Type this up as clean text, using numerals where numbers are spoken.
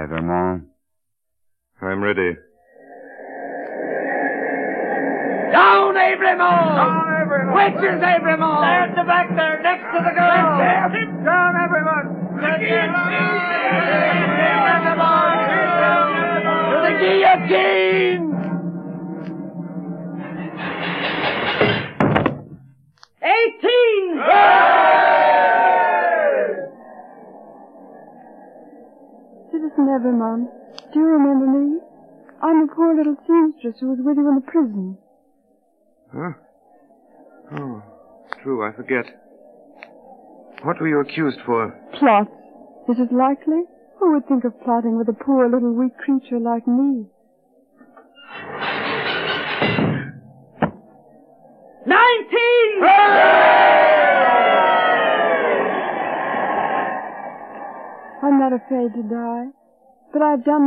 Evermore. I'm ready. Down, Abramo! Down, Abramo! Witches, Abramo! Stand the back there, next to the girl! Down, everyone! To the guillotine! 18! Citizen Evermond, do you remember me? I'm the poor little seamstress who was with you in the prison. Huh? Oh, true, I forget. What were you accused for? Plots. Is it likely? Who would think of plotting with a poor little weak creature like me? 19! I'm not afraid to die, but I've done